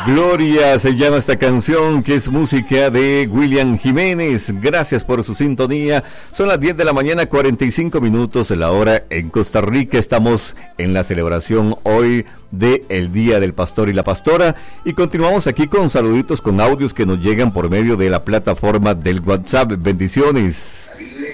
Gloria se llama esta canción, que es música de William Jiménez. Gracias por su sintonía. Son las 10 de la mañana, 45 minutos de la hora en Costa Rica. Estamos en la celebración hoy del Día del Pastor y la Pastora. Y continuamos aquí con saluditos, con audios que nos llegan por medio de la plataforma del WhatsApp. Bendiciones.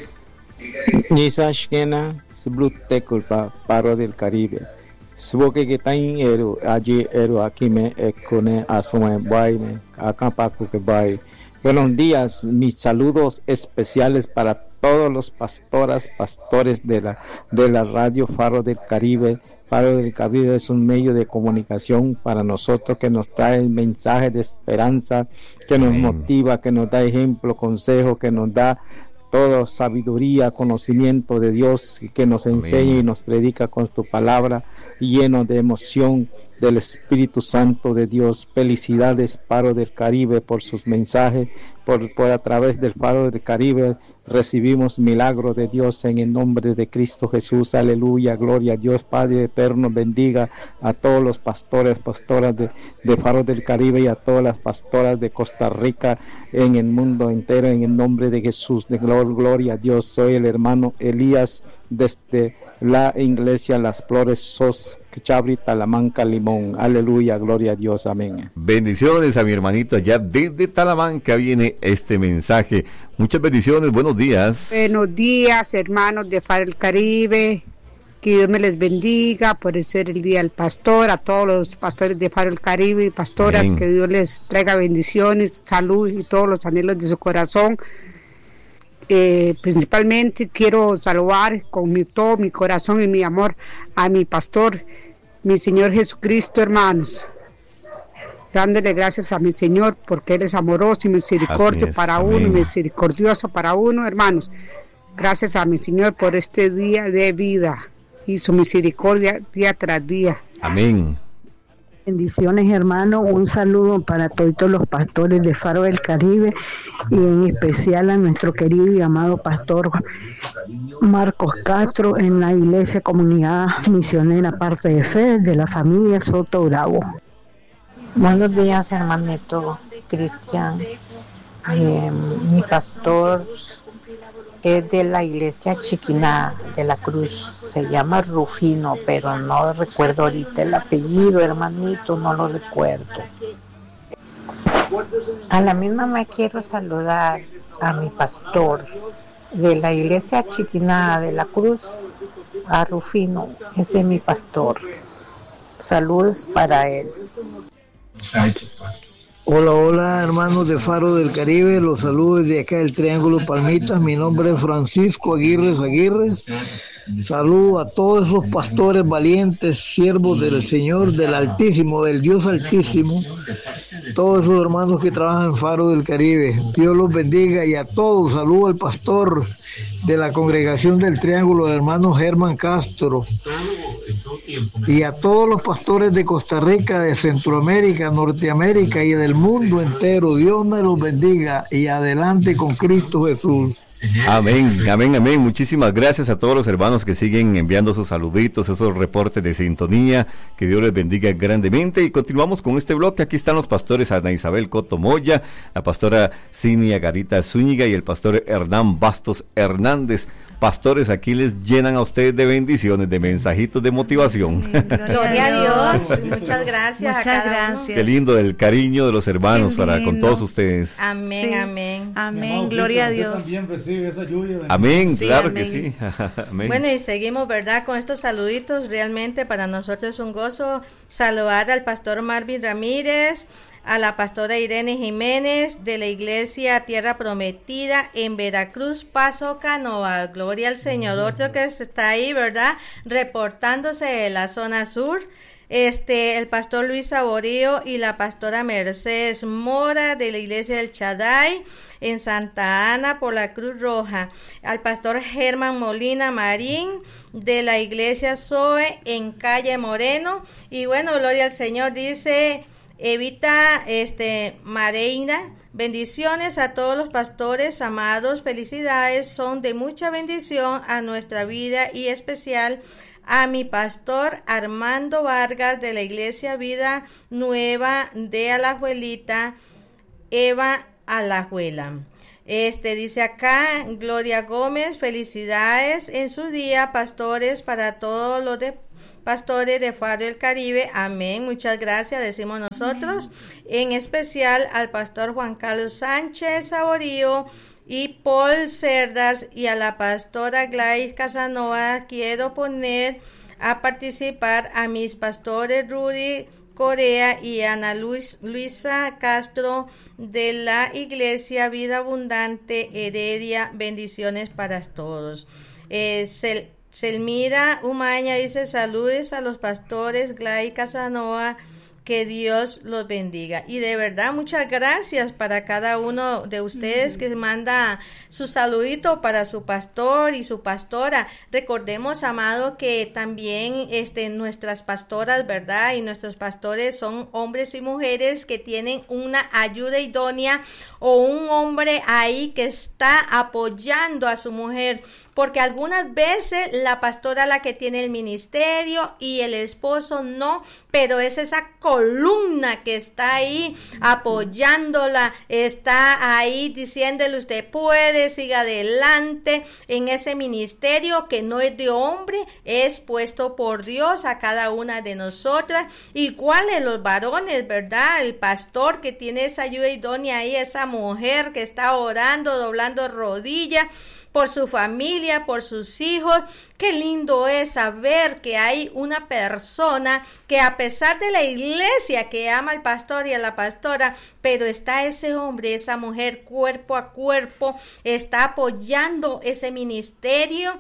Nisa Shkena, Sblute Culpa, Paro del Caribe. Svoke que tain eru allí eru aquí me ekone asome baile acá paco que baile. Buenos días, mis saludos especiales para todos los pastores de la radio Faro del Caribe. Faro del Caribe es un medio de comunicación para nosotros que nos trae el mensaje de esperanza, que nos motiva, que nos da ejemplo, consejo, que nos da toda sabiduría, conocimiento de Dios, que nos enseña y nos predica con tu palabra, lleno de emoción del Espíritu Santo de Dios. Felicidades, Faro del Caribe, por sus mensajes, por a través del Faro del Caribe recibimos milagro de Dios en el nombre de Cristo Jesús. Aleluya, gloria a Dios. Padre eterno, bendiga a todos los pastoras de Faro del Caribe y a todas las pastoras de Costa Rica en el mundo entero, en el nombre de Jesús. De gloria a Dios. Soy el hermano Elías desde la iglesia Las Flores Sos Chabri, Talamanca, Limón. Aleluya, gloria a Dios, amén. Bendiciones a mi hermanito allá desde Talamanca viene este mensaje. Muchas bendiciones, buenos días. Buenos días, hermanos de Faro del Caribe. Que Dios me les bendiga por ser el Día del Pastor, a todos los pastores de Faro del Caribe y pastoras. Amén. Que Dios les traiga bendiciones, salud y todos los anhelos de su corazón. Principalmente quiero saludar con todo mi corazón y mi amor a mi pastor, mi Señor Jesucristo, hermanos, dándole gracias a mi Señor porque Él es amoroso y misericordioso para uno, misericordioso para uno, hermanos. Gracias a mi Señor por este día de vida y su misericordia día tras día. Amén. Bendiciones, hermano. Un saludo para todos los pastores de Faro del Caribe y en especial a nuestro querido y amado pastor Marcos Castro en la Iglesia Comunidad Misionera Parte de Fe de la familia Soto Bravo. Buenos días, hermanito Cristian. Mi pastor es de la Iglesia Chiquiná de la Cruz. Se llama Rufino, pero no recuerdo ahorita el apellido, hermanito, no lo recuerdo. A la misma me quiero saludar a mi pastor de la Iglesia Chiquiná de la Cruz, a Rufino, ese es mi pastor. Saludos para él. Hola, hermanos de Faro del Caribe, los saludos desde acá del Triángulo Palmitas. Mi nombre es Francisco Aguirre. Saludo a todos esos pastores valientes, siervos del Señor, del Altísimo, del Dios Altísimo, todos esos hermanos que trabajan en Faro del Caribe. Dios los bendiga y a todos. Saludo al pastor de la congregación del Triángulo, el hermano Germán Castro, y a todos los pastores de Costa Rica, de Centroamérica, Norteamérica y del mundo entero. Dios me los bendiga y adelante con Cristo Jesús. Amén, amén, amén. Muchísimas gracias a todos los hermanos que siguen enviando sus saluditos, esos reportes de sintonía. Que Dios les bendiga grandemente. Y continuamos con este bloque. Aquí están los pastores Ana Isabel Coto Moya, la pastora Cinia Garita Zúñiga y el pastor Hernán Bastos Hernández. Pastores, aquí les llenan a ustedes de bendiciones, de mensajitos de motivación. Gloria a Dios. Muchas gracias. Muchas gracias. Qué lindo el cariño de los hermanos para con todos ustedes. Amén, Sí. amén. Amén, gloria a Dios. También recibe esa lluvia. Amén, Sí, claro amén. que sí. Amén. Bueno, y seguimos, ¿verdad? Con estos saluditos. Realmente para nosotros es un gozo saludar al pastor Marvin Ramírez, a la pastora Irene Jiménez de la iglesia Tierra Prometida en Veracruz, Paso Canoa. Gloria al Señor. Otro que está ahí, ¿verdad? Reportándose de la zona sur. El pastor Luis Saborío y la pastora Mercedes Mora de la iglesia del Chaday en Santa Ana por la Cruz Roja, al pastor Germán Molina Marín de la iglesia Zoe en Calle Moreno. Y bueno, gloria al Señor, dice Evita Mareina. Bendiciones a todos los pastores amados, felicidades, son de mucha bendición a nuestra vida y especial a mi pastor Armando Vargas de la Iglesia Vida Nueva de Alajuelita, Eva Alajuela. Dice acá, Gloria Gómez, felicidades en su día, pastores, para todos los pastores de Faro del Caribe. Amén, muchas gracias, decimos nosotros. En especial al pastor Juan Carlos Sánchez Saborío y Paul Cerdas, y a la pastora Gladys Casanova. Quiero poner a participar a mis pastores Rudy Corea y Ana Luisa Castro de la Iglesia Vida Abundante Heredia. Bendiciones para todos. Selmira Umaña dice, saludos a los pastores Gladys Casanova, que Dios los bendiga. Y de verdad, muchas gracias para cada uno de ustedes que manda su saludito para su pastor y su pastora. Recordemos, amado, que también nuestras pastoras, ¿verdad? Y nuestros pastores son hombres y mujeres que tienen una ayuda idónea, o un hombre ahí que está apoyando a su mujer, porque algunas veces la pastora la que tiene el ministerio y el esposo no, pero es esa columna que está ahí apoyándola, está ahí diciéndole, usted puede, siga adelante en ese ministerio que no es de hombre, es puesto por Dios a cada una de nosotras. Iguales los varones, ¿verdad? El pastor que tiene esa ayuda idónea ahí, esa mujer que está orando, doblando rodillas por su familia, por sus hijos. Qué lindo es saber que hay una persona que, a pesar de la iglesia que ama al pastor y a la pastora, pero está ese hombre, esa mujer cuerpo a cuerpo, está apoyando ese ministerio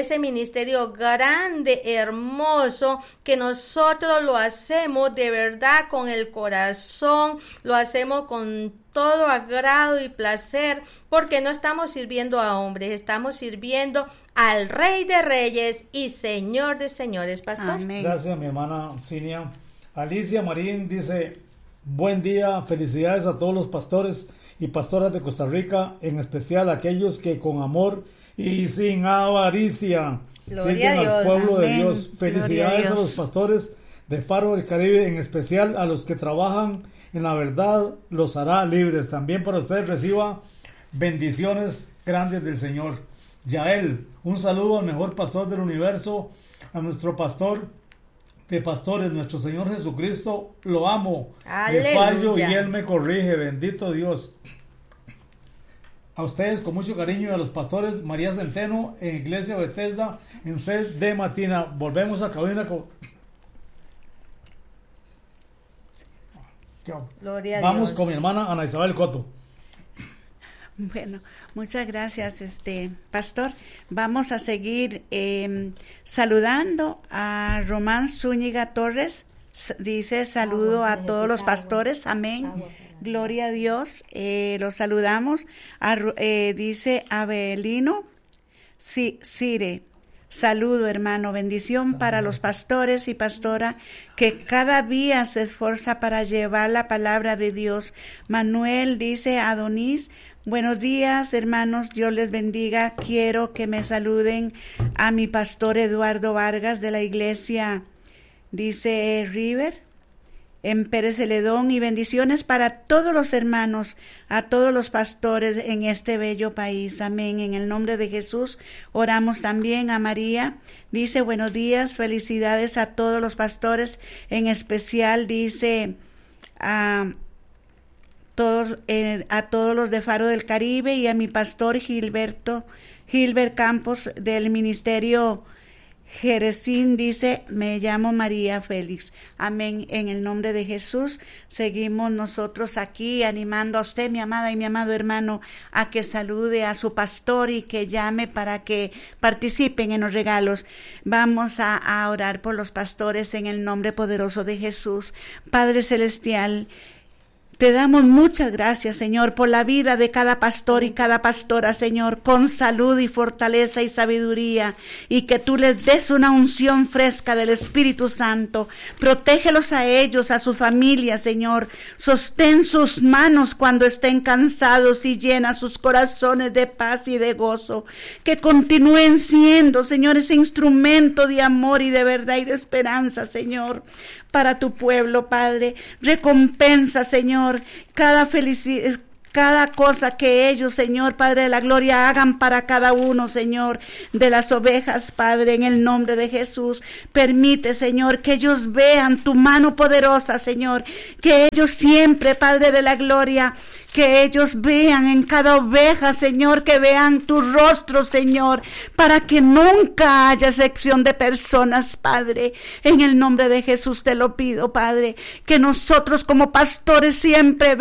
grande, hermoso, que nosotros lo hacemos de verdad con el corazón, lo hacemos con todo agrado y placer, porque no estamos sirviendo a hombres, estamos sirviendo al Rey de Reyes y Señor de Señores, pastor. Amén. Gracias, mi hermana Cinia. Alicia Marín dice, buen día, felicidades a todos los pastores y pastoras de Costa Rica, en especial a aquellos que con amor y sin avaricia sirven al pueblo de Dios. Felicidades a los pastores de Faro del Caribe, en especial a los que trabajan en la verdad, los hará libres. También para usted reciba bendiciones grandes del Señor. Yael, un saludo al mejor pastor del universo, a nuestro pastor de pastores, nuestro Señor Jesucristo. Lo amo. Aleluya. Le fallo y Él me corrige. Bendito Dios. A ustedes con mucho cariño, y a los pastores María Centeno en Iglesia Bethesda en Sed de Matina. Volvemos a cabina con... Vamos con mi hermana Ana Isabel Coto. Bueno, muchas gracias, pastor. Vamos a seguir saludando a Román Zúñiga Torres. Dice, saludo a todos los pastores. Amén. Gloria a Dios. Los saludamos. Dice Abelino Cire. Saludo, hermano, bendición para los pastores y pastora que cada día se esfuerza para llevar la palabra de Dios. Manuel dice, Adonis, buenos días, hermanos, Dios les bendiga. Quiero que me saluden a mi pastor Eduardo Vargas de la iglesia, dice River, en Pérez Celedón, y bendiciones para todos los hermanos, a todos los pastores en este bello país. Amén. En el nombre de Jesús oramos también a María. Dice, buenos días, felicidades a todos los pastores, en especial dice a todos los de Faro del Caribe, y a mi pastor Gilbert Campos del ministerio Jerezín. Dice, me llamo María Félix. Amén. En el nombre de Jesús seguimos nosotros aquí animando a usted, mi amada y mi amado hermano, a que salude a su pastor y que llame para que participen en los regalos. Vamos a orar por los pastores en el nombre poderoso de Jesús. Padre Celestial, Te damos muchas gracias, Señor, por la vida de cada pastor y cada pastora, Señor, con salud y fortaleza y sabiduría, y que tú les des una unción fresca del Espíritu Santo. Protégelos a ellos, a su familia, Señor. Sostén sus manos cuando estén cansados y llena sus corazones de paz y de gozo. Que continúen siendo, Señor, ese instrumento de amor y de verdad y de esperanza, Señor, para tu pueblo, Padre. Recompensa, Señor, cada felicidad, cada cosa que ellos, Señor, Padre de la gloria, hagan para cada uno, Señor, de las ovejas, Padre, en el nombre de Jesús. Permite, Señor, que ellos vean tu mano poderosa, Señor, que ellos siempre, Padre de la gloria, que ellos vean en cada oveja, Señor, que vean tu rostro, Señor, para que nunca haya excepción de personas, Padre. En el nombre de Jesús te lo pido, Padre, que nosotros como pastores siempre